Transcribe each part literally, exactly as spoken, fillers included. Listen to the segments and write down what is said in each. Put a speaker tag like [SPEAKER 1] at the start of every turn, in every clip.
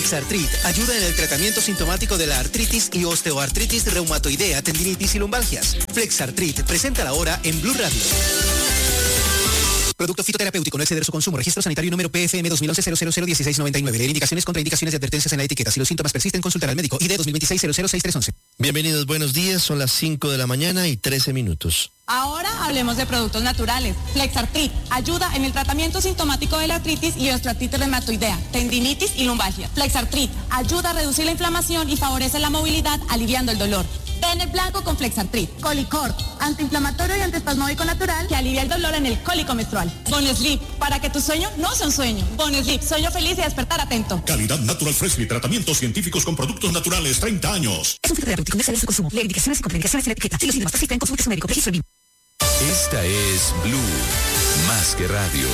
[SPEAKER 1] Flexartrit ayuda en el tratamiento sintomático de la artritis y osteoartritis reumatoidea, tendinitis y lumbalgias. Flexartrit, presenta la hora en Blue Radio. Producto fitoterapéutico, no exceder su consumo. Registro sanitario número P F M dos mil once cero cero cero dieciséis noventa y nueve. Leer indicaciones, contraindicaciones y advertencias en la etiqueta. Si los síntomas persisten, consultar al médico. I D dos mil veintiséis cero cero seis tres once.
[SPEAKER 2] Bienvenidos, buenos días. Son las cinco de la mañana y trece minutos.
[SPEAKER 3] Ahora hablemos de productos naturales. Flexartrit ayuda en el tratamiento sintomático de la artritis y osteoartritis reumatoidea, tendinitis y lumbalgia. Flexartrit ayuda a reducir la inflamación y favorece la movilidad, aliviando el dolor. Ven el blanco con Flexartrit. Colicort, antiinflamatorio y antiespasmódico natural que alivia el dolor en el cólico menstrual. Bonesleep, para que tu sueño no sea un sueño. Bonesleep, sueño feliz y despertar atento.
[SPEAKER 4] Calidad Natural Freshly, tratamientos científicos con productos naturales, treinta años.
[SPEAKER 5] Es un fitoterapéutico, no exceder su consumo. Leer indicaciones y contraindicaciones en la etiqueta. Si los síntomas persisten, consulte a su médico. Registro B I M.
[SPEAKER 6] Esta es Blue, más que radio.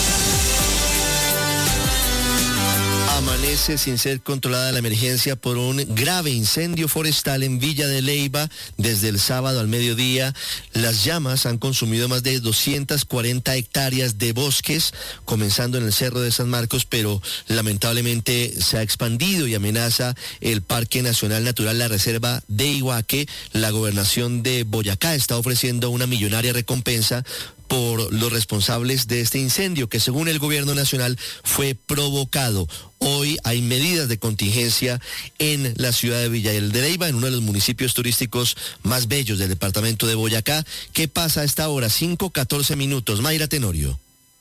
[SPEAKER 2] Amanece sin ser controlada la emergencia por un grave incendio forestal en Villa de Leyva desde el sábado al mediodía. Las llamas han consumido más de doscientas cuarenta hectáreas de bosques, comenzando en el Cerro de San Marcos, pero lamentablemente se ha expandido y amenaza el Parque Nacional Natural, la Reserva de Iguaque. La Gobernación de Boyacá está ofreciendo una millonaria recompensa por los responsables de este incendio que, según el gobierno nacional, fue provocado. Hoy hay medidas de contingencia en la ciudad de Villa de Leyva, en uno de los municipios turísticos más bellos del departamento de Boyacá. ¿Qué pasa a esta hora? cinco catorce minutos. Mayra Tenorio.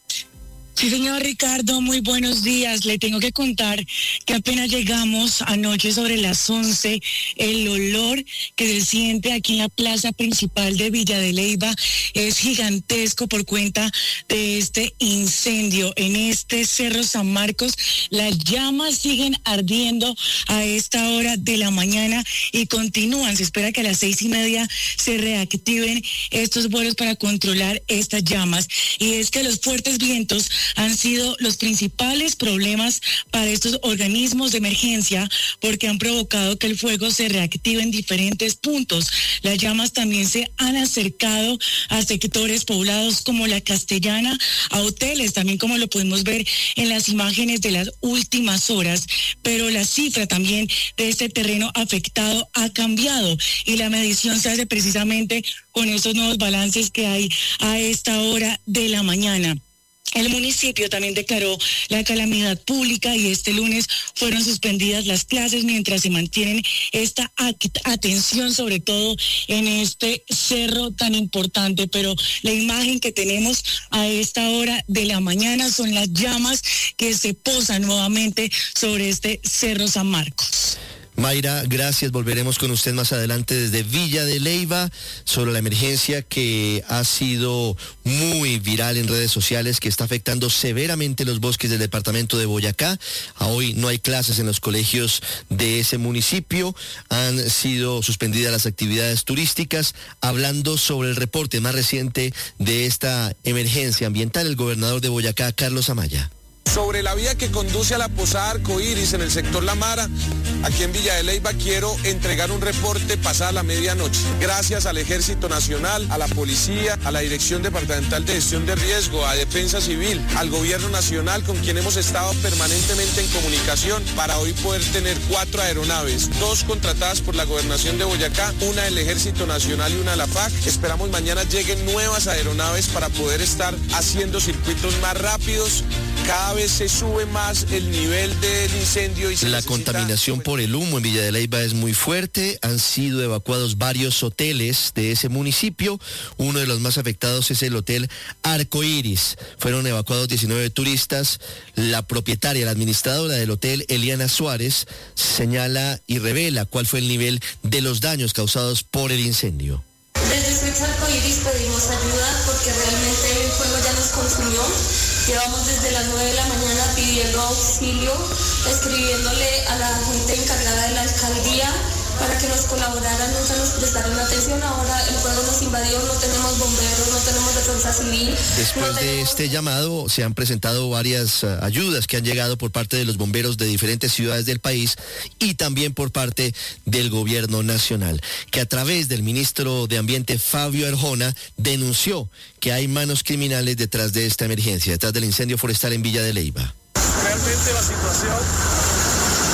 [SPEAKER 7] Sí, señor Ricardo, muy buenos días. Le tengo que contar que apenas llegamos anoche sobre las once, el olor que se siente aquí en la plaza principal de Villa de Leyva es gigantesco por cuenta de este incendio en este Cerro San Marcos. Las llamas siguen ardiendo a esta hora de la mañana y continúan. Se espera que a las seis y media se reactiven estos vuelos para controlar estas llamas. Y es que los fuertes vientos han sido los principales problemas para estos organismos de emergencia porque han provocado que el fuego se reactive en diferentes puntos. Las llamas también se han acercado a sectores poblados como La Castellana, a hoteles, también como lo podemos ver en las imágenes de las últimas horas, pero la cifra también de este terreno afectado ha cambiado y la medición se hace precisamente con esos nuevos balances que hay a esta hora de la mañana. El municipio también declaró la calamidad pública y este lunes fueron suspendidas las clases mientras se mantienen esta atención, sobre todo en este cerro tan importante. Pero la imagen que tenemos a esta hora de la mañana son las llamas que se posan nuevamente sobre este Cerro San Marcos.
[SPEAKER 2] Mayra, gracias. Volveremos con usted más adelante desde Villa de Leyva sobre la emergencia que ha sido muy viral en redes sociales, que está afectando severamente los bosques del departamento de Boyacá. A hoy no hay clases en los colegios de ese municipio. Han sido suspendidas las actividades turísticas. Hablando sobre el reporte más reciente de esta emergencia ambiental, el gobernador de Boyacá, Carlos Amaya.
[SPEAKER 8] Sobre la vía que conduce a la Posada Arcoíris en el sector La Mara, aquí en Villa de Leyva, quiero entregar un reporte pasada la medianoche. Gracias al Ejército Nacional, a la Policía, a la Dirección Departamental de Gestión de Riesgo, a Defensa Civil, al Gobierno Nacional, con quien hemos estado permanentemente en comunicación para hoy poder tener cuatro aeronaves, dos contratadas por la Gobernación de Boyacá, una del Ejército Nacional y una de la F A C. Esperamos mañana lleguen nuevas aeronaves para poder estar haciendo circuitos más rápidos. Cada vez se sube más el nivel del incendio y se
[SPEAKER 2] La
[SPEAKER 8] necesita...
[SPEAKER 2] contaminación por el humo en Villa de Leyva es muy fuerte. Han sido evacuados varios hoteles de ese municipio. Uno de los más afectados es el Hotel Arcoíris. Fueron evacuados diecinueve turistas. La propietaria, la administradora del hotel, Eliana Suárez, señala y revela cuál fue el nivel de los daños causados por el incendio.
[SPEAKER 9] Desde Switch Arcoíris pedimos ayuda porque realmente el fuego ya nos consumió. Llevamos desde las nueve de la mañana pidiendo auxilio, escribiéndole a la gente encargada de la alcaldía para que nos colaboraran, nunca nos prestaron atención. Ahora el fuego nos invadió, no tenemos bomberos, no tenemos defensa civil.
[SPEAKER 2] Después no
[SPEAKER 9] tenemos...
[SPEAKER 2] de este llamado se han presentado varias uh, ayudas que han llegado por parte de los bomberos de diferentes ciudades del país y también por parte del gobierno nacional, que a través del ministro de Ambiente, Fabio Arjona, denunció que hay manos criminales detrás de esta emergencia, detrás del incendio forestal en Villa de Leyva.
[SPEAKER 10] Realmente la situación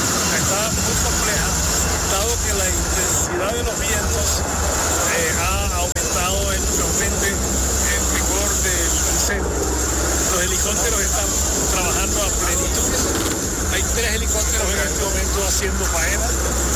[SPEAKER 10] está muy compleja, dado que la intensidad de los vientos eh, ha aumentado enormemente el rigor del incendio. Los helicópteros están trabajando a plenitud. Hay tres helicópteros en este momento haciendo faena.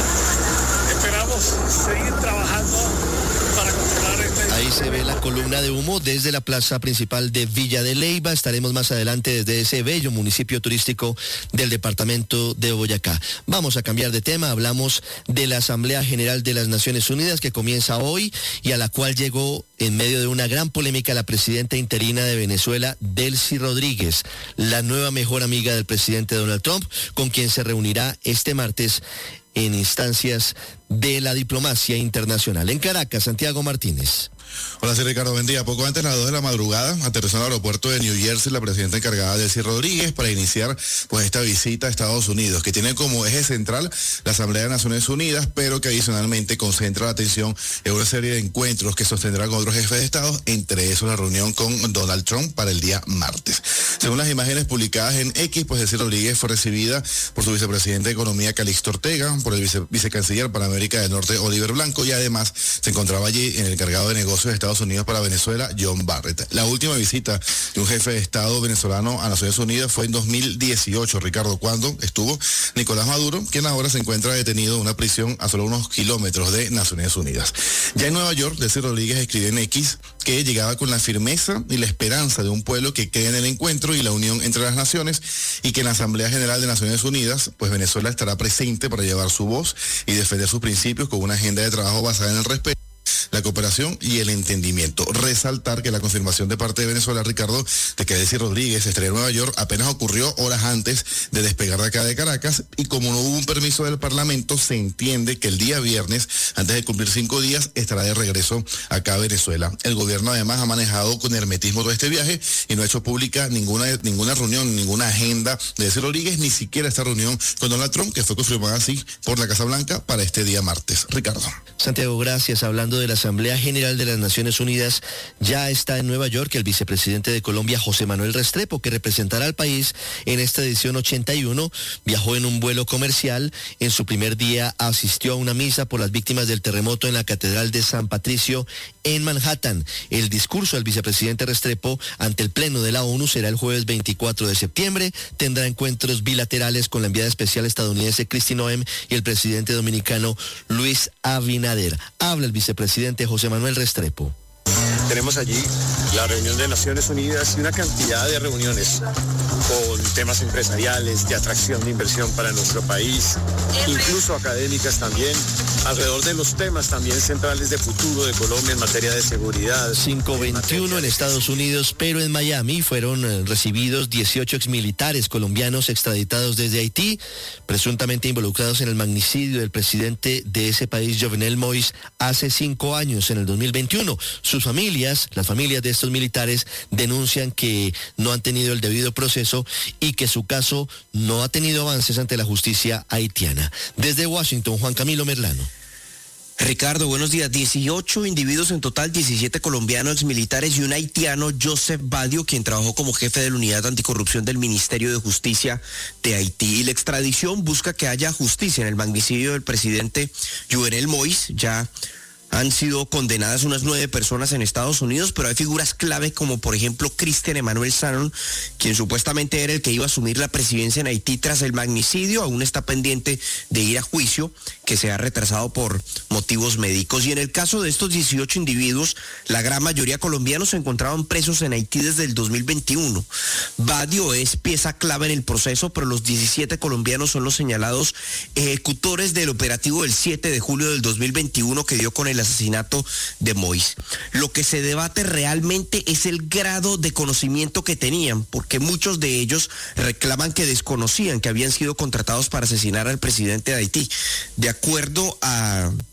[SPEAKER 10] Esperamos seguir trabajando para controlar este...
[SPEAKER 2] Ahí se ve la columna de humo desde la plaza principal de Villa de Leyva. Estaremos más adelante desde ese bello municipio turístico del departamento de Boyacá. Vamos a cambiar de tema. Hablamos de la Asamblea General de las Naciones Unidas que comienza hoy y a la cual llegó en medio de una gran polémica la presidenta interina de Venezuela, Delcy Rodríguez, la nueva mejor amiga del presidente Donald Trump, con quien se reunirá este martes en instancias de la diplomacia internacional. En Caracas, Santiago Martínez.
[SPEAKER 11] Hola, sí, Ricardo, buen día. Poco antes de las dos de la madrugada, aterrizó en el aeropuerto de New Jersey la presidenta encargada Delcy Rodríguez para iniciar pues esta visita a Estados Unidos, que tiene como eje central la Asamblea de Naciones Unidas, pero que adicionalmente concentra la atención en una serie de encuentros que sostendrá con otros jefes de Estado, entre esos la reunión con Donald Trump para el día martes. Según las imágenes publicadas en X, pues Delcy Rodríguez fue recibida por su vicepresidente de Economía, Calixto Ortega, por el vice, vicecanciller para América del Norte, Oliver Blanco, y además se encontraba allí en el encargado de negocios de Estados Unidos para Venezuela, John Barrett. La última visita de un jefe de Estado venezolano a Naciones Unidas fue en dos mil dieciocho, Ricardo, cuando estuvo Nicolás Maduro, quien ahora se encuentra detenido en una prisión a solo unos kilómetros de Naciones Unidas. Ya en Nueva York, Delcy Rodríguez escribió en X que llegaba con la firmeza y la esperanza de un pueblo que cree en el encuentro y la unión entre las naciones, y que en la Asamblea General de Naciones Unidas, pues Venezuela estará presente para llevar su voz y defender sus principios con una agenda de trabajo basada en el respeto, la cooperación y el entendimiento. Resaltar que la confirmación de parte de Venezuela, Ricardo, de que Delcy Rodríguez estaría en Nueva York apenas ocurrió horas antes de despegar de acá de Caracas, y como no hubo un permiso del Parlamento, se entiende que el día viernes, antes de cumplir cinco días, estará de regreso acá a Venezuela. El gobierno además ha manejado con hermetismo todo este viaje y no ha hecho pública ninguna, ninguna reunión, ninguna agenda de Delcy Rodríguez, ni siquiera esta reunión con Donald Trump, que fue confirmada así por la Casa Blanca para este día martes. Ricardo.
[SPEAKER 2] Santiago, gracias. Hablando de la Asamblea General de las Naciones Unidas, ya está en Nueva York el vicepresidente de Colombia, José Manuel Restrepo, que representará al país en esta edición ochenta y uno. Viajó en un vuelo comercial. En su primer día asistió a una misa por las víctimas del terremoto en la Catedral de San Patricio en Manhattan. El discurso del vicepresidente Restrepo ante el Pleno de la ONU será el jueves veinticuatro de septiembre. Tendrá encuentros bilaterales con la enviada especial estadounidense Kristi Noem y el presidente dominicano Luis Abinader. Habla el vicepresidente José Manuel Restrepo.
[SPEAKER 12] Tenemos allí la reunión de Naciones Unidas y una cantidad de reuniones con temas empresariales, de atracción de inversión para nuestro país, incluso académicas también, alrededor de los temas también centrales de futuro de Colombia en materia de seguridad.
[SPEAKER 2] cinco veintiuno en Estados Unidos, pero en Miami fueron eh, recibidos dieciocho exmilitares colombianos extraditados desde Haití, presuntamente involucrados en el magnicidio del presidente de ese país, Jovenel Moïse, hace cinco años, en el dos mil veintiuno. Sus familias, las familias de estos militares, denuncian que no han tenido el debido proceso y que su caso no ha tenido avances ante la justicia haitiana. Desde Washington, Juan Camilo Merlano.
[SPEAKER 13] Ricardo, buenos días. dieciocho individuos en total, diecisiete colombianos exmilitares y un haitiano, Joseph Badio, quien trabajó como jefe de la unidad anticorrupción del Ministerio de Justicia de Haití. Y la extradición busca que haya justicia en el magnicidio del presidente Jovenel Moïse. Ya han sido condenadas unas nueve personas en Estados Unidos, pero hay figuras clave como por ejemplo Christian Emmanuel Sanon, quien supuestamente era el que iba a asumir la presidencia en Haití tras el magnicidio. Aún está pendiente de ir a juicio, que se ha retrasado por motivos médicos. Y en el caso de estos dieciocho individuos, la gran mayoría colombianos se encontraban presos en Haití desde el dos mil veintiuno. Badio es pieza clave en el proceso, pero los diecisiete colombianos son los señalados ejecutores del operativo del siete de julio del dos mil veintiuno que dio con el asesinato de Moïse. Lo que se debate realmente es el grado de conocimiento que tenían, porque muchos de ellos reclaman que desconocían que habían sido contratados para asesinar al presidente de Haití. De acuerdo a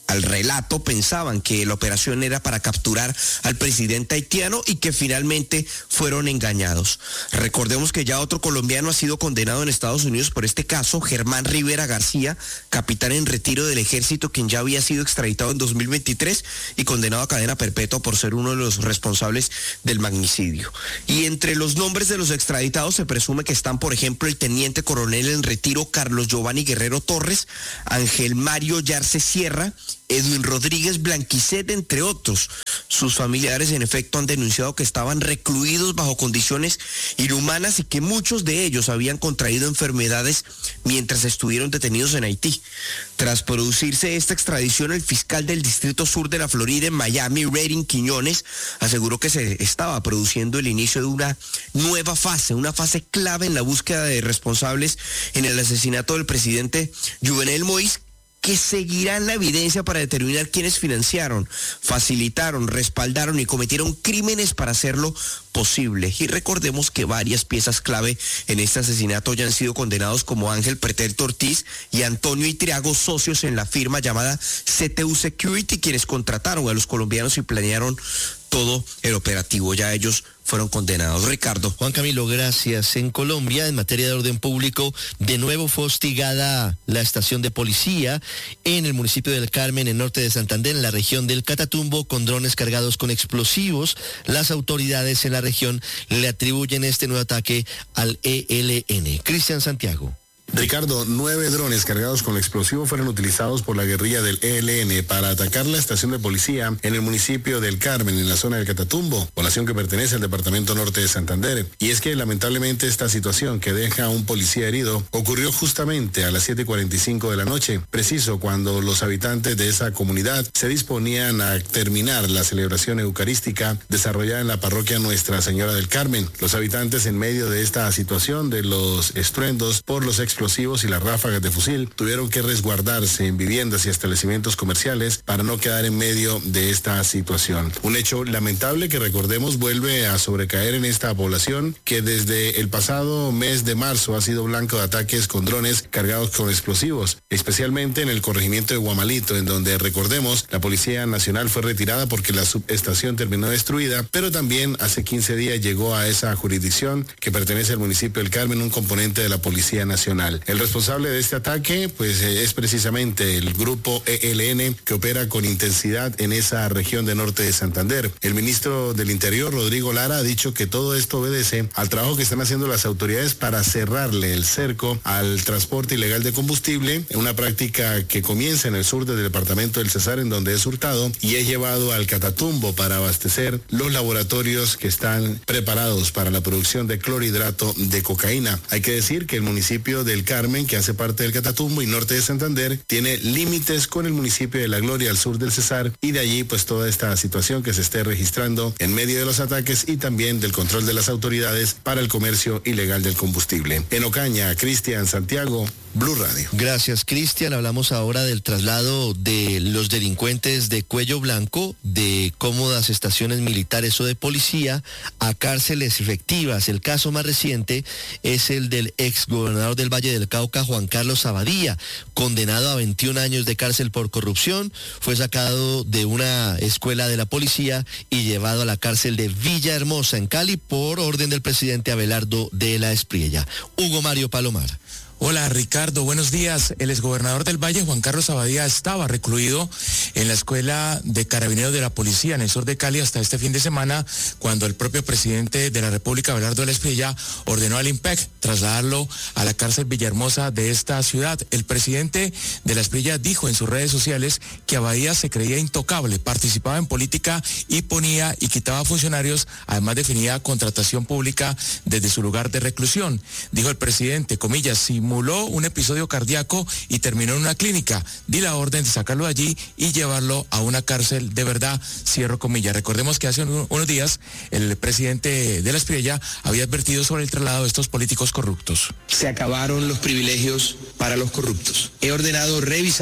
[SPEAKER 13] al relato pensaban que la operación era para capturar al presidente haitiano y que finalmente fueron engañados. Recordemos que ya otro colombiano ha sido condenado en Estados Unidos por este caso, Germán Rivera García, capitán en retiro del ejército, quien ya había sido extraditado en dos mil veintitrés y condenado a cadena perpetua por ser uno de los responsables del magnicidio. Y entre los nombres de los extraditados se presume que están, por ejemplo, el teniente coronel en retiro Carlos Giovanni Guerrero Torres, Ángel Mario Yarce Sierra, Edwin Rodríguez Blanquicet, entre otros. Sus familiares, en efecto, han denunciado que estaban recluidos bajo condiciones inhumanas y que muchos de ellos habían contraído enfermedades mientras estuvieron detenidos en Haití. Tras producirse esta extradición, el fiscal del Distrito Sur de la Florida, en Miami, Redding Quiñones, aseguró que se estaba produciendo el inicio de una nueva fase, una fase clave en la búsqueda de responsables en el asesinato del presidente Jovenel Moïse, que seguirán la evidencia para determinar quiénes financiaron, facilitaron, respaldaron y cometieron crímenes para hacerlo posible. Y recordemos que varias piezas clave en este asesinato ya han sido condenados, como Ángel Pretelto Ortiz y Antonio Itriago, socios en la firma llamada C T U Security, quienes contrataron a los colombianos y planearon todo el operativo. Ya ellos fueron condenados. Ricardo.
[SPEAKER 2] Juan Camilo, gracias. En Colombia, en materia de orden público, de nuevo fue hostigada la estación de policía en el municipio del Carmen, en norte de Santander, en la región del Catatumbo, con drones cargados con explosivos. Las autoridades en la región le atribuyen este nuevo ataque al E L N. Cristian Santiago.
[SPEAKER 14] Ricardo, nueve drones cargados con explosivos fueron utilizados por la guerrilla del E L N para atacar la estación de policía en el municipio del Carmen, en la zona del Catatumbo, población que pertenece al departamento norte de Santander. Y es que lamentablemente esta situación, que deja a un policía herido, ocurrió justamente a las siete y cuarenta y cinco de la noche, preciso cuando los habitantes de esa comunidad se disponían a terminar la celebración eucarística desarrollada en la parroquia Nuestra Señora del Carmen. Los habitantes, en medio de esta situación de los estruendos por los explosivos explosivos y las ráfagas de fusil, tuvieron que resguardarse en viviendas y establecimientos comerciales para no quedar en medio de esta situación. Un hecho lamentable que, recordemos, vuelve a sobrecaer en esta población, que desde el pasado mes de marzo ha sido blanco de ataques con drones cargados con explosivos, especialmente en el corregimiento de Guamalito, en donde, recordemos, la Policía Nacional fue retirada porque la subestación terminó destruida, pero también hace quince días llegó a esa jurisdicción que pertenece al municipio del Carmen un componente de la Policía Nacional. El responsable de este ataque, pues, es precisamente el grupo E L N, que opera con intensidad en esa región de norte de Santander. El ministro del Interior, Rodrigo Lara, ha dicho que todo esto obedece al trabajo que están haciendo las autoridades para cerrarle el cerco al transporte ilegal de combustible, una práctica que comienza en el sur del departamento del Cesar, en donde es hurtado y es llevado al Catatumbo para abastecer los laboratorios que están preparados para la producción de clorhidrato de cocaína. Hay que decir que el municipio del Carmen, que hace parte del Catatumbo y norte de Santander, tiene límites con el municipio de La Gloria al sur del Cesar, y de allí pues toda esta situación que se esté registrando en medio de los ataques y también del control de las autoridades para el comercio ilegal del combustible. En Ocaña, Cristian Santiago, Blue Radio.
[SPEAKER 2] Gracias, Cristian. Hablamos ahora del traslado de los delincuentes de cuello blanco de cómodas estaciones militares o de policía a cárceles efectivas. El caso más reciente es el del ex gobernador del Valle del Cauca, Juan Carlos Abadía, condenado a veintiún años de cárcel por corrupción. Fue sacado de una escuela de la policía y llevado a la cárcel de Villahermosa, en Cali, por orden del presidente Abelardo de la Espriella. Hugo Mario Palomar.
[SPEAKER 15] Hola Ricardo, buenos días. El exgobernador del Valle, Juan Carlos Abadía, estaba recluido en la escuela de carabineros de la policía en el sur de Cali hasta este fin de semana, cuando el propio presidente de la República, Abelardo de la Espriella, ordenó al IMPEC trasladarlo a la cárcel Villahermosa de esta ciudad. El presidente de la Espriella dijo en sus redes sociales que Abadía se creía intocable, participaba en política y ponía y quitaba funcionarios, además definía contratación pública desde su lugar de reclusión. Dijo el presidente, comillas, si simuló un episodio cardíaco y terminó en una clínica. Di la orden de sacarlo de allí y llevarlo a una cárcel de verdad, cierro comillas. Recordemos que hace un, unos días el presidente de la Espriella había advertido sobre el traslado de estos políticos corruptos.
[SPEAKER 16] Se acabaron los privilegios para los corruptos. He ordenado revisar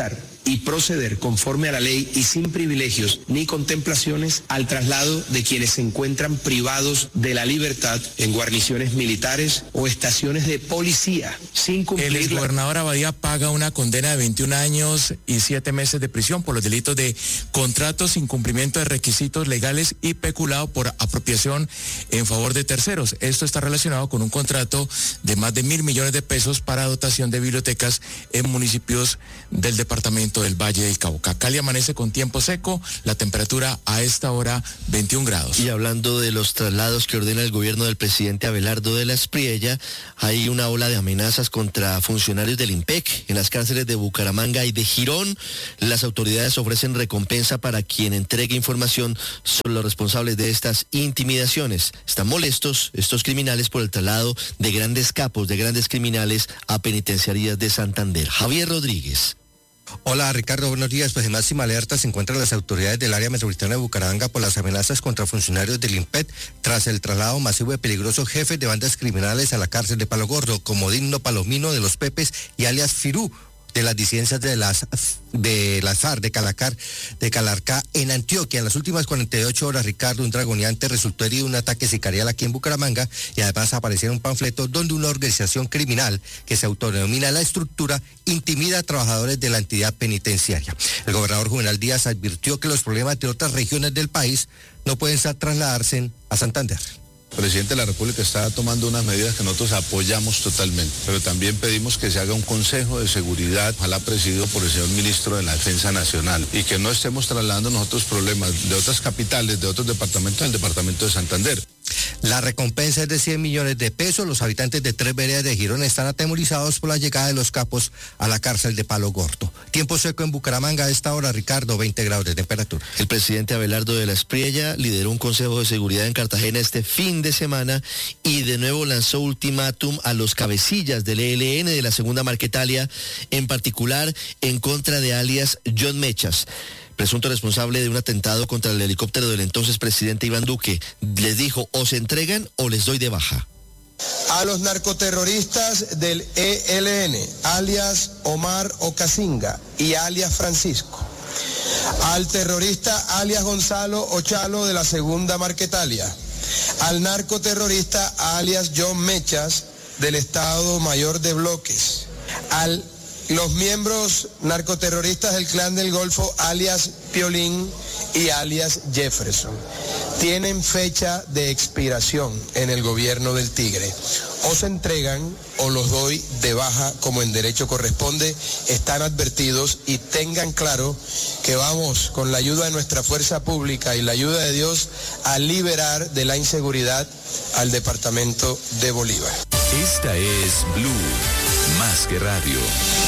[SPEAKER 16] y proceder conforme a la ley y sin privilegios ni contemplaciones al traslado de quienes se encuentran privados de la libertad en guarniciones militares o estaciones de policía sin cumplir.
[SPEAKER 15] El exgobernador Abadía paga una condena de veintiún años y siete meses de prisión por los delitos de contratos sin cumplimiento de requisitos legales y peculado por apropiación en favor de terceros. Esto está relacionado con un contrato de más de mil millones de pesos para dotación de bibliotecas en municipios del departamento del Valle del Cauca. Cali amanece con tiempo seco, la temperatura a esta hora veintiún grados.
[SPEAKER 2] Y hablando de los traslados que ordena el gobierno del presidente Abelardo de la Espriella, hay una ola de amenazas contra funcionarios del IMPEC en las cárceles de Bucaramanga y de Girón. Las autoridades ofrecen recompensa para quien entregue información sobre los responsables de estas intimidaciones. Están molestos estos criminales por el traslado de grandes capos, de grandes criminales a penitenciarías de Santander. Javier Rodríguez.
[SPEAKER 17] Hola Ricardo, buenos días. Pues en máxima alerta se encuentran las autoridades del área metropolitana de Bucaramanga por las amenazas contra funcionarios del IMPEC tras el traslado masivo de peligrosos jefes de bandas criminales a la cárcel de Palo Gordo, como Digno Palomino de los Pepes y alias Firú, de las disidencias de las de las FARC de Calacar, de Calarcá en Antioquia. En las últimas cuarenta y ocho horas, Ricardo, un dragoneante resultó herido en un ataque sicarial aquí en Bucaramanga y además aparecieron panfletos donde una organización criminal que se autodenomina La Estructura intimida a trabajadores de la entidad penitenciaria. El gobernador Juvenal Díaz advirtió que los problemas de otras regiones del país no pueden trasladarse a Santander.
[SPEAKER 18] El presidente de la República está tomando unas medidas que nosotros apoyamos totalmente, pero también pedimos que se haga un consejo de seguridad, ojalá presidido por el señor ministro de la Defensa Nacional, y que no estemos trasladando nosotros problemas de otras capitales, de otros departamentos, al departamento de Santander.
[SPEAKER 17] La recompensa es de cien millones de pesos. Los habitantes de tres veredas de Girón están atemorizados por la llegada de los capos a la cárcel de Palo Gordo. Tiempo seco en Bucaramanga a esta hora, Ricardo, veinte grados de temperatura.
[SPEAKER 2] El presidente Abelardo de la Espriella lideró un consejo de seguridad en Cartagena este fin de semana y de nuevo lanzó ultimátum a los cabecillas del E L N de la segunda Marquetalia, en particular en contra de alias John Mechas, presunto responsable de un atentado contra el helicóptero del entonces presidente Iván Duque. Les dijo, o se entregan o les doy de baja.
[SPEAKER 19] A los narcoterroristas del E L N, alias Omar Ocasinga y alias Francisco. Al terrorista alias Gonzalo Ochalo de la segunda Marquetalia. Al narcoterrorista alias John Mechas del Estado Mayor de Bloques. Al Los miembros narcoterroristas del Clan del Golfo, alias Piolín y alias Jefferson, tienen fecha de expiración en el gobierno del Tigre. O se entregan o los doy de baja como en derecho corresponde. Están advertidos y tengan claro que vamos, con la ayuda de nuestra fuerza pública y la ayuda de Dios, a liberar de la inseguridad al departamento de Bolívar.
[SPEAKER 6] Esta es Blue, más que radio.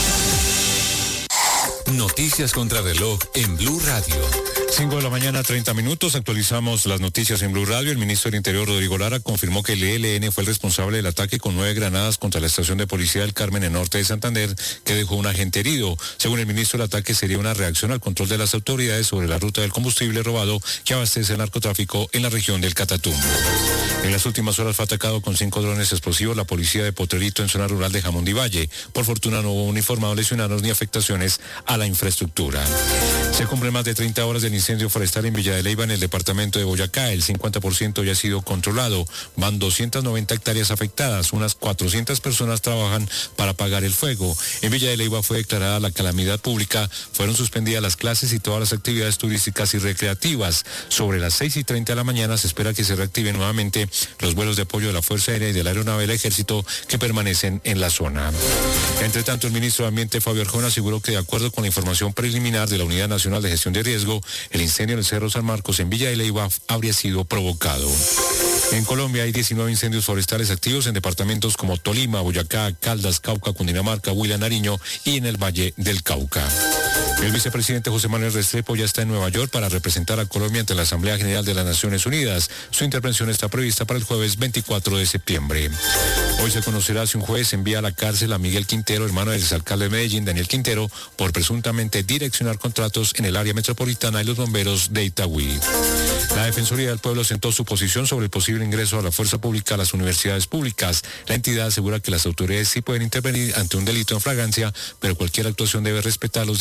[SPEAKER 6] Noticias contra reloj en Blue Radio.
[SPEAKER 20] cinco de la mañana, treinta minutos. Actualizamos las noticias en Blue Radio. El ministro del Interior, Rodrigo Lara, confirmó que el E L N fue el responsable del ataque con nueve granadas contra la estación de policía del Carmen en norte de Santander, que dejó un agente herido. Según el ministro, el ataque sería una reacción al control de las autoridades sobre la ruta del combustible robado que abastece el narcotráfico en la región del Catatumbo. En las últimas horas fue atacado con cinco drones explosivos la policía de Potrerito en zona rural de Jamón de Valle. Por fortuna no hubo uniformados lesionados ni afectaciones a la infraestructura. Se cumplen más de treinta horas del incendio forestal en Villa de Leyva, en el departamento de Boyacá. El cincuenta por ciento ya ha sido controlado. Van doscientas noventa hectáreas afectadas. Unas cuatrocientas personas trabajan para apagar el fuego. En Villa de Leyva fue declarada la calamidad pública. Fueron suspendidas las clases y todas las actividades turísticas y recreativas. Sobre las seis y treinta de la mañana se espera que se reactiven nuevamente los vuelos de apoyo de la Fuerza Aérea y de la Aeronave del Ejército que permanecen en la zona. Entre tanto, el ministro de Ambiente, Fabio Arjona, aseguró que de acuerdo con la información preliminar de la Unidad Nacional de Gestión de Riesgo, el incendio en el Cerro San Marcos en Villa de Leyva habría sido provocado. En Colombia hay diecinueve incendios forestales activos en departamentos como Tolima, Boyacá, Caldas, Cauca, Cundinamarca, Huila, Nariño y en el Valle del Cauca. El vicepresidente José Manuel Restrepo ya está en Nueva York para representar a Colombia ante la Asamblea General de las Naciones Unidas. Su intervención está prevista para el jueves veinticuatro de septiembre. Hoy se conocerá si un juez envía a la cárcel a Miguel Quintero, hermano del exalcalde de Medellín, Daniel Quintero, por presuntamente direccionar contratos en el área metropolitana y los bomberos de Itagüí. La Defensoría del Pueblo sentó su posición sobre el posible ingreso a la fuerza pública a las universidades públicas. La entidad asegura que las autoridades sí pueden intervenir ante un delito en flagrancia, pero cualquier actuación debe respetar los derechos fundamentales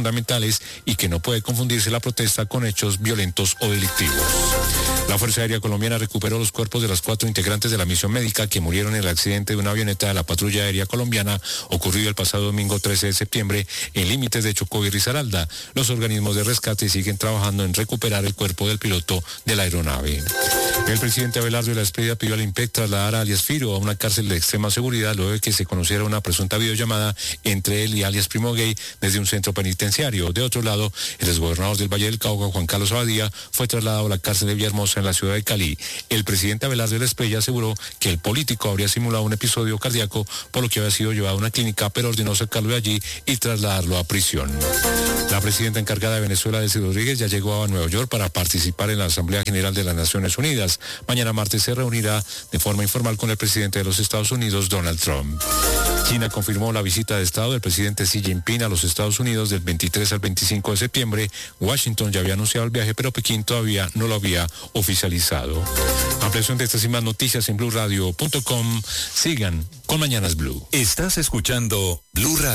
[SPEAKER 20] fundamentales y que no puede confundirse la protesta con hechos violentos o delictivos. La Fuerza Aérea Colombiana recuperó los cuerpos de las cuatro integrantes de la misión médica que murieron en el accidente de una avioneta de la Patrulla Aérea Colombiana ocurrido el pasado domingo trece de septiembre en límites de Chocó y Risaralda. Los organismos de rescate siguen trabajando en recuperar el cuerpo del piloto de la aeronave. El presidente Abelardo de la Espriella pidió al IMPEC trasladar a alias Firo a una cárcel de extrema seguridad luego de que se conociera una presunta videollamada entre él y alias Primo Gay desde un centro penitenciario. De otro lado, el exgobernador del Valle del Cauca, Juan Carlos Abadía, fue trasladado a la cárcel de Villahermosa en la ciudad de Cali. El presidente Abelardo de la Espriella aseguró que el político habría simulado un episodio cardíaco, por lo que había sido llevado a una clínica, pero ordenó sacarlo de allí y trasladarlo a prisión. La presidenta encargada de Venezuela, Delcy Rodríguez, ya llegó a Nueva York para participar en la Asamblea General de las Naciones Unidas. Mañana martes se reunirá de forma informal con el presidente de los Estados Unidos, Donald Trump. China confirmó la visita de Estado del presidente Xi Jinping a los Estados Unidos del veintitrés al veinticinco de septiembre. Washington ya había anunciado el viaje, pero Pekín todavía no lo había oficializado. Ampliación de estas y más noticias en blue radio punto com. Sigan con Mañanas Blue.
[SPEAKER 6] Estás escuchando Blue Radio.